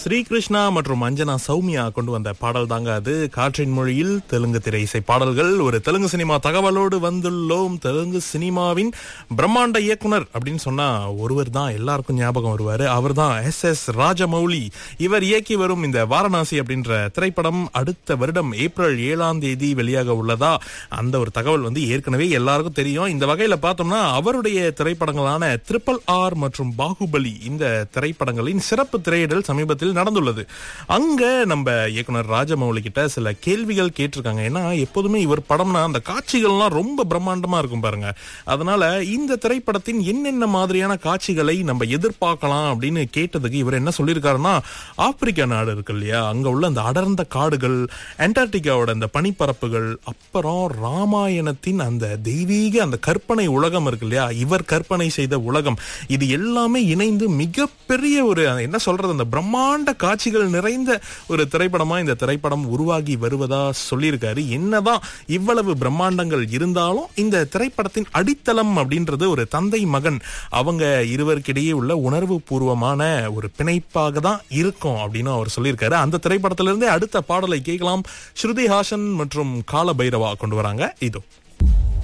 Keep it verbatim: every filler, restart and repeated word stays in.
ஸ்ரீகிருஷ்ணா மற்றும் அஞ்சனா சௌமியா கொண்டு வந்த பாடல் தாங்க அது. காற்றின் மொழியில் தெலுங்கு திரை இசை பாடல்கள். ஒரு தெலுங்கு சினிமா தகவலோடு வந்துள்ளோம். தெலுங்கு சினிமாவின் பிரம்மாண்ட இயக்குனர் அப்படின்னு சொன்னா ஒருவர் தான் எல்லாருக்கும் ஞாபகம் வருவாரு. அவர் தான் எஸ் எஸ் ராஜமௌலி. இவர் இயக்கி வரும் இந்த வாரணாசி அப்படின்ற திரைப்படம் அடுத்த வருடம் ஏப்ரல் ஏழாம் தேதி வெளியாக உள்ளதா அந்த ஒரு தகவல் வந்து ஏற்கனவே எல்லாருக்கும் தெரியும். இந்த வகையில பார்த்தோம்னா அவருடைய திரைப்படங்களான ட்ரிபிள் ஆர் மற்றும் பாகுபலி இந்த திரைப்படங்களின் சிறப்பு திரையிடல் சமீபத்தில் நடந்துள்ளது. அங்க நம்ம இயக்குனர் ராஜமௌலி கிட்ட சில கேள்விகள் கேட்டிருக்காங்க. ஏன்னா எப்போதுமே இவர் படம்னா அந்த காட்சிகள்லாம் ரொம்ப பிரம்மாண்டமா இருக்கும் பாருங்க. அதனால இந்த திரைப்படத்தின் என்னென்ன மாதிரியான காட்சிகளை நம்ம எதிர்பார்க்கலாம் அப்படின்னு கேட்டதுக்கு இவர் என்ன சொல்லியிருக்காருன்னா, ஆப்பிரிக்கா நாடு இருக்கு இல்லையா, அங்க உள்ள அந்த அடர்ந்த காடுகள், அண்டார்டிகாவோட அந்த பனிப்பரப்புகள், அப்புறம் ராமாயணத்தின் அந்த தெய்வீக அந்த கற்பனை உலகம் இருக்கு இல்லையா, இவர் கற்பனை செய்த உலகம், இது எல்லாமே இணைந்து மிகப்பெரிய ஒரு என்ன சொல்றது அந்த பிரம்மாண்ட காட்சிகள் நிறைந்த ஒரு திரைப்படமா இந்த திரைப்படம் உருவாகி வருவதா சொல்லியிருக்காரு. என்னதான் இவ்வளவு பிரம்மாண்டங்கள் இருந்தாலும் இந்த திரைப்படத்தின் அடித்தளம் அப்படின்றது ஒரு தந்தை மகன் அவங்க இருவருக்கிடையே உள்ள உணர்வு பூர்வமான ஒரு பிணைப்பாக தான் இருக்கும் அப்படின்னு அவர் சொல்லியிருக்காரு. அந்த திரைப்படத்திலிருந்தே அடுத்த பாடலை கேட்கலாம். ஸ்ருதி ஹாசன் மற்றும் கால பைரவா கொண்டு வராங்க. இதோ